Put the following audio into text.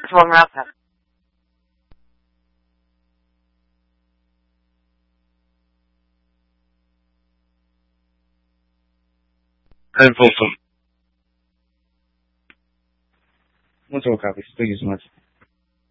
one more outside. And Folsom. Multiple copies. Thank you so much.